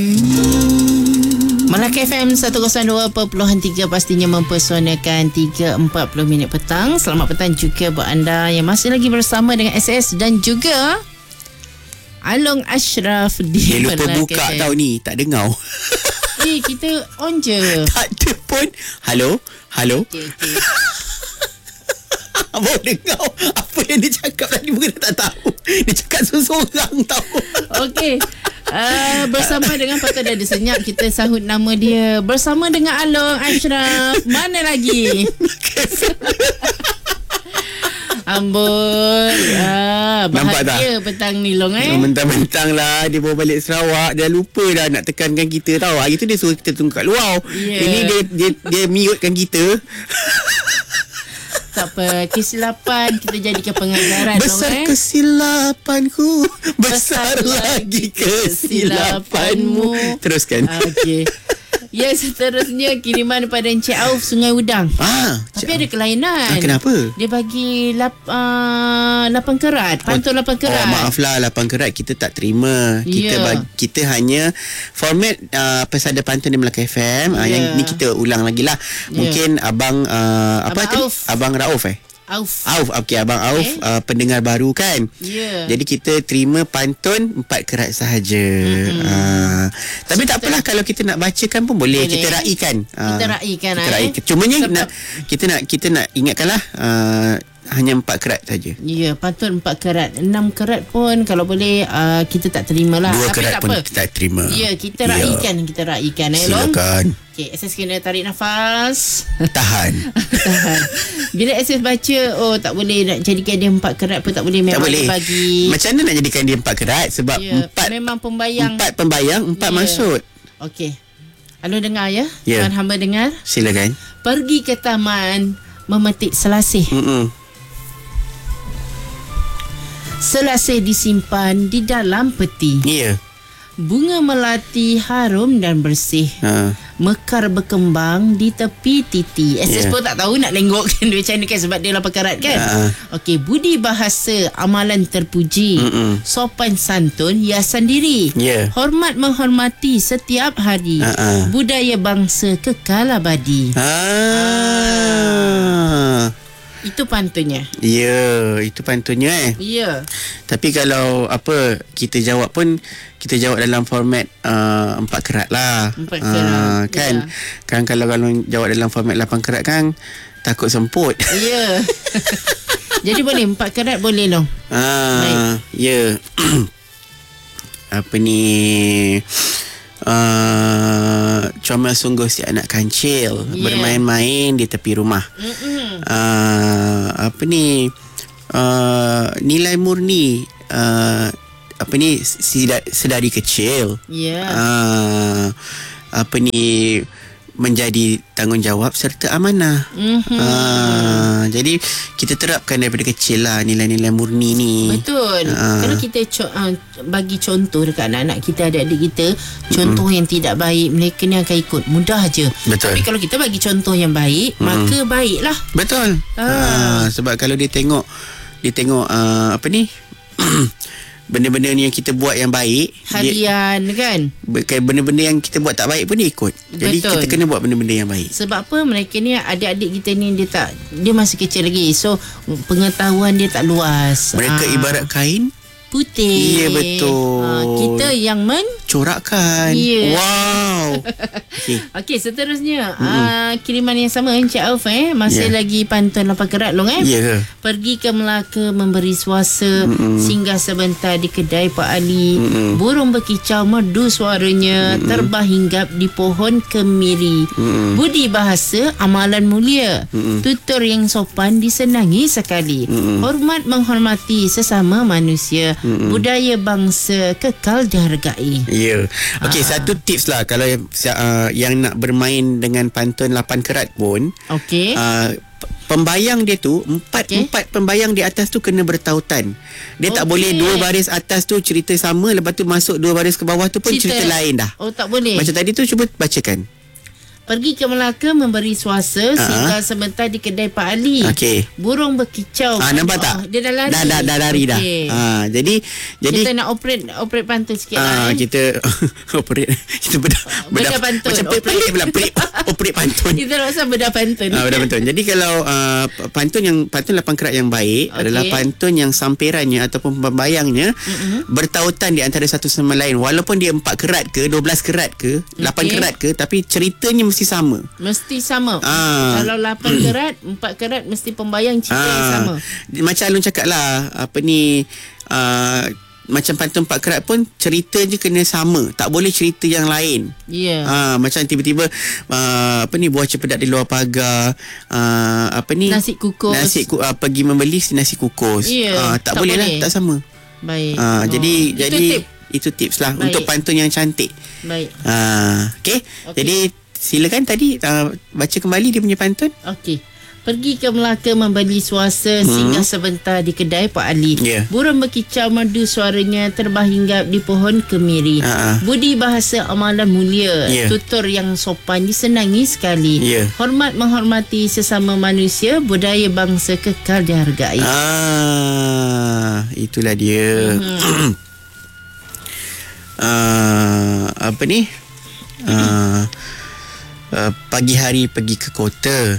Melaka FM 102.3 pastinya mempersonakan 3.40 minit petang. Selamat petang juga buat anda yang masih lagi bersama dengan SS dan juga Along Ashraf di Melaka. Dia lupa buka FM. Tahu ni, tak dengar. Kita on je. Tak ada pun. Halo. Okay. Abang dengar apa yang dia cakap tadi, bukan tak tahu. Dia cakap seorang tahu. Okey. Bersama dengan Patut Ada Senyap, kita sahut nama dia bersama dengan Along Ashraf. Mana lagi? Ambon. Bahagia petang ni Long Mentang-mentang lah dia bawa balik Sarawak, dia lupa dah nak tekankan kita tahu. Hari tu dia suruh kita tunggu kat luar. Ini dia mute-kan kita. Tak apa, kesilapan kita jadikan pengajaran. Besar kesilapanku, besar lagi kesilapanmu. Teruskan. Okey. Ya, seterusnya kiriman daripada Encik Auf, Sungai Udang. Tapi ada kelainan. Kenapa? Dia bagi 8 kerat. Pantun 8 kerat. Maaflah, 8 kerat kita tak terima. Kita hanya format pesada pantun di Melaka FM. Yang ni kita ulang lagi lah. Mungkin Abang Abang Rauf Auf. Okey, Abang Auf pendengar baru kan. Jadi kita terima pantun 4 kerat sahaja. Tapi tak apalah, kalau kita nak bacakan pun boleh. Kita raikan. Kita raikan. Cumanya kita nak ingatkanlah hanya 4 kerat saja. Ya, pantun 4 kerat. 6 kerat pun kalau boleh kita tak terimalah. 2 kerat pun kita tak terima. Ya, kita raikan. Silakan. Okey, SS kena tarik nafas. Tahan. Bila SS baca, tak boleh nak jadikan dia 4 kerat pun tak boleh. Memang tak boleh. Bagi. Macam mana nak jadikan dia 4 kerat? Sebab 4 memang pembayang. 4 pembayang, 4 maksud. Okey. Alo dengar ya? Tuan hamba dengar. Silakan. Pergi ke taman memetik selasih. Selasih disimpan di dalam peti. Bunga melati harum dan bersih. Mekar berkembang di tepi titi. SS pun tak tahu nak tengokkan dia macam ni kan, sebab dia 8 karat kan. Okey, budi bahasa amalan terpuji. Sopan santun hiasan diri. Hormat menghormati setiap hari. Budaya bangsa kekal abadi. Itu pantunnya. Ya, itu pantunnya Ya. Tapi kalau kita jawab pun, kita jawab dalam format 4 kerat lah. 4 kerat. Kan? Kan kalau jawab dalam format 8 kerat kan takut semput. Ya. Jadi boleh 4 kerat boleh loh. Ya. Apa ni? Comel sungguh si anak kancil, bermain-main di tepi rumah. Apa ni? Nilai murni sedari kecil. Apa ni? Menjadi tanggungjawab serta amanah. Jadi kita terapkan daripada kecil lah nilai-nilai murni ni. Betul. Kalau kita bagi contoh dekat anak-anak kita, adik-adik kita, contoh yang tidak baik, mereka ni akan ikut mudah je. Betul. Tapi kalau kita bagi contoh yang baik, maka baiklah. Betul. Sebab kalau dia tengok apa ni? Benda-benda ni yang kita buat yang baik, harian kan, benda-benda yang kita buat tak baik pun dia ikut. Jadi kita kena buat benda-benda yang baik. Sebab apa? Mereka ni, adik-adik kita ni, dia masih kecil lagi, so pengetahuan dia tak luas. Mereka ibarat kain putih. Ya, betul. Kita yang mencorakkan. Wow. Okey, seterusnya kiriman yang sama Encik Auf masih lagi pantun 8 kerat long Pergi ke Melaka memberi suasa, singgah sebentar di kedai Pak Ali. Burung berkicau merdu suaranya, terbang hinggap di pohon kemiri. Budi bahasa amalan mulia, tutur yang sopan disenangi sekali. Hormat menghormati sesama manusia. Budaya bangsa kekal dihargai. Ya. Okey, satu tips lah kalau yang nak bermain dengan pantun 8 kerat pun. Okey. Pembayang dia tu empat pembayang di atas tu kena bertautan. Dia tak boleh 2 baris atas tu cerita sama, lepas tu masuk 2 baris ke bawah tu pun cerita lain dah. Tak boleh. Macam tadi tu, cuba bacakan. Pergi ke Melaka memberi suasa, singgah sebentar di kedai Pak Ali. Okey. Burung berkicau. Nampak tak? Dia dah lari. Dah lari dah. Jadi kita nak operate pantun sikit lah. Kita operate. Kita bedah pantun. Macam pelik pula operate pantun. Kita rasa bedah pantun. Bedah pantun. Jadi kalau pantun lapan kerat yang baik adalah pantun yang sampirannya ataupun pembayangnya bertautan di antara satu sama lain. Walaupun dia 4 kerat ke, 12 kerat ke, 8 kerat ke, tapi ceritanya mesti sama. Mesti sama. Kalau 8 kerat, 4 kerat mesti pembayang cerita yang sama. Macam Alun cakap lah, macam pantun 4 kerat pun cerita je kena sama, tak boleh cerita yang lain. Macam tiba-tiba buah cempedak di luar pagar, nasi kukus, pergi membeli nasi kukus. Tak boleh lah, tak sama. Baik. Jadi itu tips lah. Baik. Untuk pantun yang cantik. Baik. Okay. Jadi silakan tadi baca kembali dia punya pantun. Okey. Pergi ke Melaka membeli suasa, singgah sebentar di kedai Pak Ali. Burung berkicau merdu suaranya, terbang hinggap di pohon kemiri. Budi bahasa amalan mulia, tutur yang sopan disenangi sekali. Hormat menghormati sesama manusia, budaya bangsa kekal dihargai. Itulah dia. Pagi hari pergi ke kota,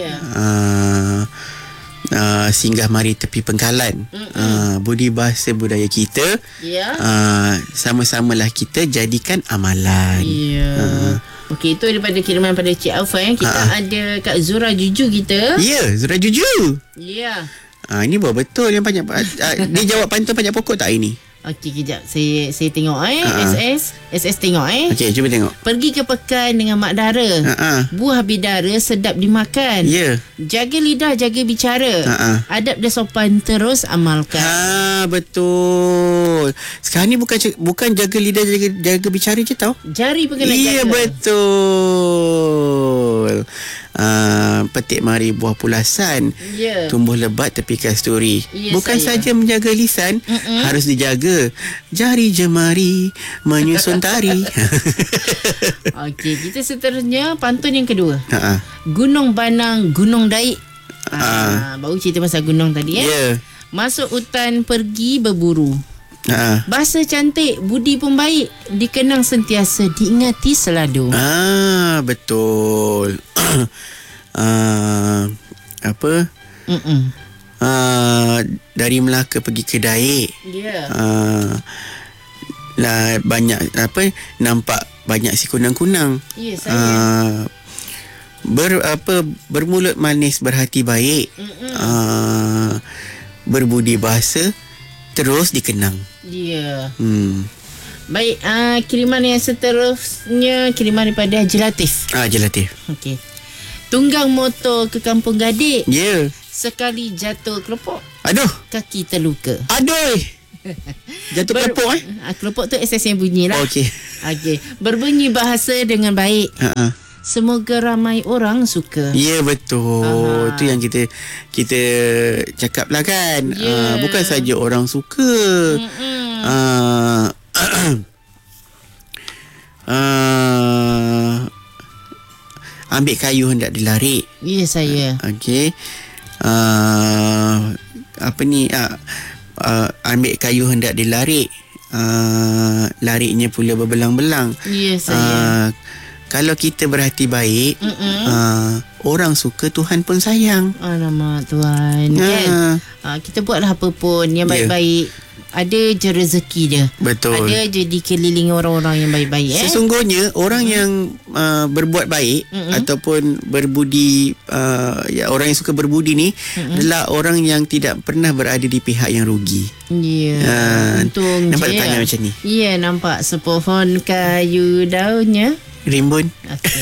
singgah mari tepi pengkalan. Budi bahasa budaya kita, sama-samalah kita jadikan amalan. Okey, itu daripada kiriman pada Cik Alfa. Kita ada Kak Zura Juju kita. Zura Juju. Ini betul yang banyak. Dia jawab pantun banyak pokok tak ini? Okey, kejap. Saya tengok SS tengok Okey, cuba tengok. Pergi ke pekan dengan mak dara. Buah bidara sedap dimakan. Jaga lidah, jaga bicara. Adab dan sopan terus amalkan. Betul. Sekarang ni bukan jaga lidah, jaga bicara je tau. Jari pun kena jaga. Betul. Petik mari buah pulasan, tumbuh lebat tepi kasturi. Bukan saja menjaga lisan, harus dijaga jari jemari menyusun tari. Okey, kita seterusnya pantun yang kedua. Gunung Banang, Gunung Daik. Baru cerita pasal gunung tadi. Masuk hutan pergi berburu. Bahasa cantik, budi pun baik, dikenang sentiasa, diingati seladu. Betul. Dari Melaka pergi ke Daik. Banyak nampak banyak si kunang-kunang. Bermulut manis, berhati baik. Berbudi bahasa terus dikenang. Baik, kiriman yang seterusnya kiriman daripada Haji Latif. Haji Latif. Okey. Tunggang motor ke Kampung Gadik. Sekali jatuh keropok. Aduh, kaki terluka. Aduh. Jatuh keropok keropok tu SS yang bunyi lah. Okey. Berbunyi bahasa dengan baik. Semoga ramai orang suka. Betul. Itu yang kita cakap lah kan. Bukan saja orang suka. Ambil kayu hendak dilarik. Saya. Okey. Ambil kayu hendak dilarik. Lariknya pula berbelang-belang. Saya. Kalau kita berhati baik, orang suka, Tuhan pun sayang. Alamak Tuhan. Kan? Kita buatlah apa pun yang baik-baik. Ada je rezeki dia. Betul. Ada je dikelilingi orang-orang yang baik-baik. Sesungguhnya orang yang berbuat baik ataupun berbudi, orang yang suka berbudi ni adalah orang yang tidak pernah berada di pihak yang rugi. Untung nampak tanya macam ni. Nampak sepohon kayu daunnya rimbun.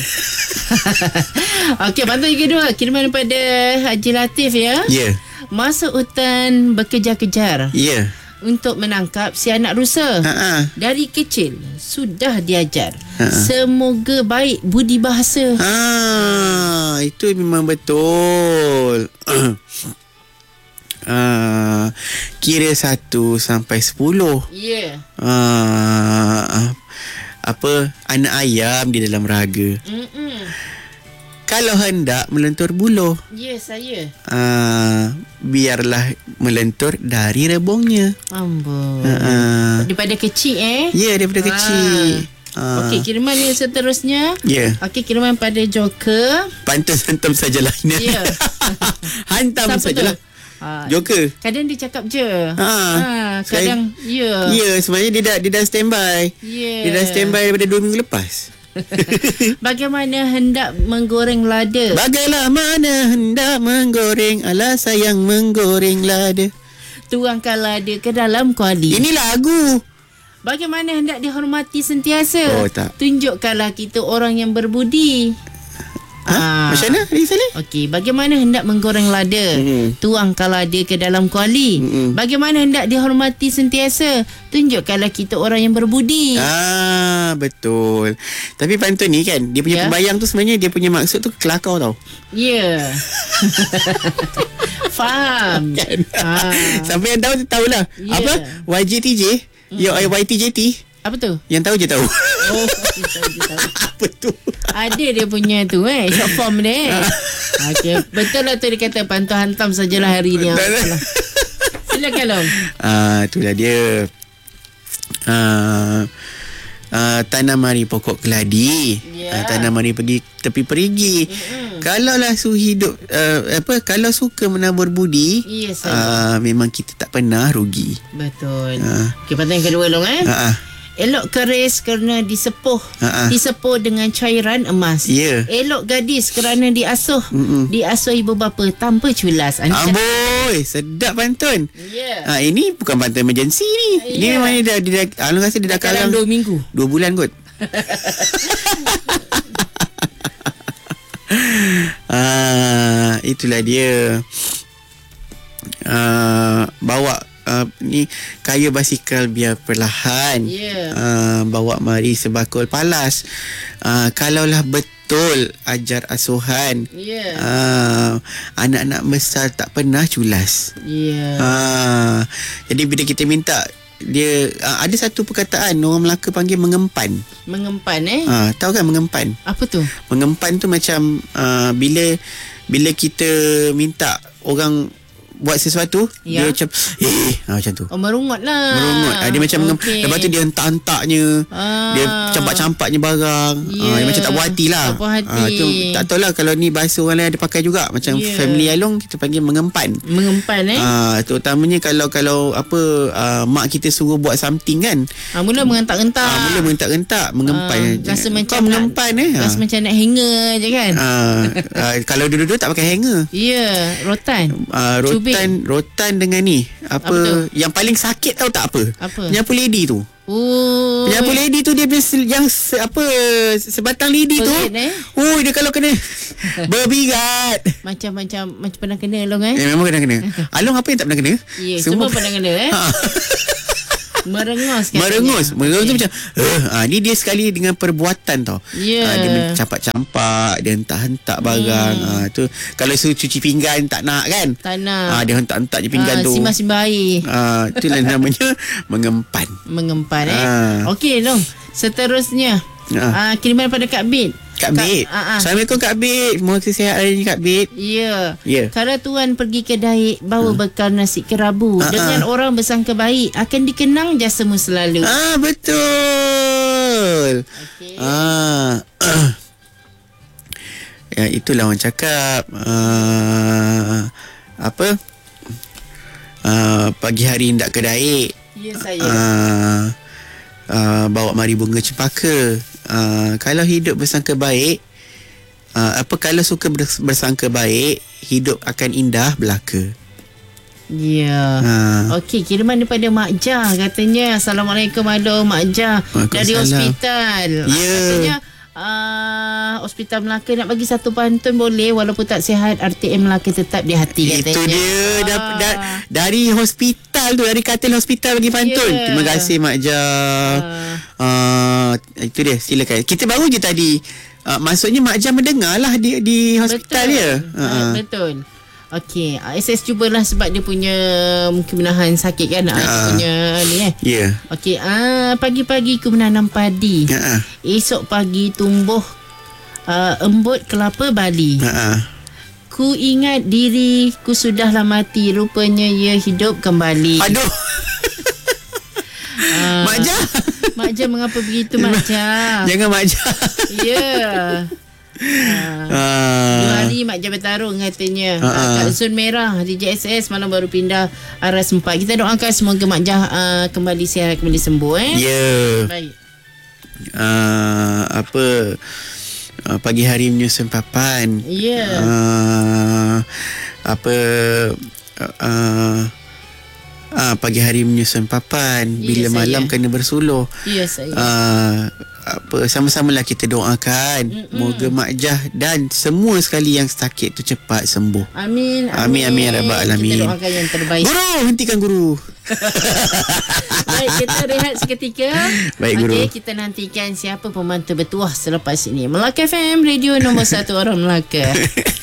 Okey, pantun yang kedua kiriman daripada Haji Latif Masuk hutan berkejar-kejar. Untuk menangkap si anak rusa. Dari kecil sudah diajar. Semoga baik budi bahasa. Itu memang betul. Kira 1 sampai 10. Anak ayam di dalam raga. Kalau hendak melentur buluh. Ya, saya. Biarlah melentur dari rebungnya. Amboi. Daripada kecil Ya, daripada kecil. Okey, kiriman yang seterusnya. Ya. Okey, kiriman pada Joker. Pantas hantam sajalah. Ya. Hantam sajalah. Joker. Kadang dia cakap je. Kadang kadang sebenarnya dia dah standby. Dia dah standby daripada 2 minggu lepas. Bagaimana hendak menggoreng lada? Bagaimana hendak menggoreng, alah sayang menggoreng lada. Tuangkan lada ke dalam kuali. Ini lagu. Bagaimana hendak dihormati sentiasa? Tak. Tunjukkanlah kita orang yang berbudi. Macam mana? Okey, bagaimana hendak menggoreng lada? Tuangkan lada ke dalam kuali. Bagaimana hendak dihormati sentiasa? Tunjukkanlah kita orang yang berbudi. Betul. Tapi pantun ni kan, dia punya pembayang tu sebenarnya dia punya maksud tu kelakar tau. Ya. Faham kan? Sampai yang tahulah. Apa? YJTJ, YTJT. Apa tu? Yang tahu je tahu. Tahu. Apa tu? Ada dia punya tu short form dia. Okey, betul lah tu dia kata pantun hantam sajalah hari ni. Silakan Long. Itulah dia. Tanam mari pokok keladi. Tanam mari pergi tepi perigi. Kalaulah hidup kalau suka menabur budi, memang kita tak pernah rugi. Betul. Okey, pantun yang kedua Long Elok keris kerana disepuh. Disepuh dengan cairan emas. Elok gadis kerana diasuh. Diasuh ibu bapa tanpa culas. Amboi, sedap pantun. Ini bukan pantun emergency ni. Ini memang dia Alung rasa dia dah kalang 2 minggu. 2 bulan kot. Itulah dia. Bawa ni kayu basikal biar perlahan. Bawa mari sebakul palas. Kalaulah betul ajar asuhan, anak-anak besar tak pernah culas. Jadi bila kita minta dia, ada satu perkataan orang Melaka panggil mengempan. Mengempan tahu kan mengempan? Apa tu? Mengempan tu macam bila kita minta orang buat sesuatu, dia macam macam tu. Merungut lah. Merungut. Dia macam lepas tu dia hentak-hentaknya, dia campak-campaknya barang. Dia macam tak puas hati lah. Tak puas hati. Tu tak tahulah kalau ni bahasa orang lain ada pakai juga. Macam family Along kita panggil mengempan. Mengempan Terutamanya kalau mak kita suruh buat something kan. Mula mengentak-gentak. Mengempan. Rasa macam mengempan rasa macam nak hanger je kan. Kalau dulu-dulu tak pakai hanger. Rotan. Rotan dengan ni apa yang paling sakit tahu tak apa? Penyapu lady tu. Penyapu lady tu dia yang sebatang lidi tu. Dia kalau kena berbirat. Macam pernah kena Long memang kena. Along apa yang tak pernah kena? Semua pernah kena Merengus tu macam ni dia sekali dengan perbuatan tau. Dia mencampak-campak, dia hentak-hentak barang. Tu kalau suruh cuci pinggan tak nak kan, dia hentak-hentak je pinggan tu, simbah-simbah air. Itulah namanya mengempan. Okey Long, seterusnya kiriman pada Kak Bit. Assalamualaikum Kak Bit. Mohon sihat hari ni Kak Bit. Kalau tuan pergi kedai bawa bekal nasi kerabu, dengan orang bersangka baik, akan dikenang jasamu selalu. Betul. Itulah orang cakap pagi hari hendak kedai. Saya bawa mari bunga cempaka. Kalau hidup bersangka baik, kalau suka bersangka baik, hidup akan indah belaka. Okey, kiriman daripada Mak Jah katanya, Assalamualaikum Mak Jah dari hospital. Katanya Hospital Melaka nak bagi satu pantun boleh, walaupun tak sihat, RTM Melaka tetap di hati katanya. Itu dia dari hospital tu, dari katil hospital bagi pantun. Terima kasih Mak Jah. Itu dia, silakan. Kita baru je tadi maksudnya Mak Jah mendengar lah di hospital dia. Betul. Okey, SS cubalah sebab dia punya mungkin menahan sakit kan. Punya ni Okey, pagi-pagi aku menanam padi. Esok pagi tumbuh Embut kelapa Bali. Ku ingat diri ku sudahlah mati, rupanya ia hidup kembali. Aduh. Mak Jah. Mak Jah, mengapa begitu Mak Jah? Jangan Mak Jah. Ya. 2 hari Mak Jah bertarung katanya. Kat zon merah di JSS, malam baru pindah RS4. Kita doakan semoga Mak Jah kembali sihat, kembali sembuh. Ya. Baik. Pagi hari menyusun papan. Ya. Pagi hari menyusun papan, bila malam kena bersuluh. Ya, saya. Sama-samalah kita doakan moga Mak Jah dan semua sekali yang sakit tu cepat sembuh. Amin. Amin ya rabbal alamin. Kita doakan yang terbaik. Guru, hentikan guru. Baik, kita rehat seketika. Baik, guru. Okey, kita nantikan siapa pembantu bertuah selepas ini. Melaka FM, radio nombor 1 orang Melaka.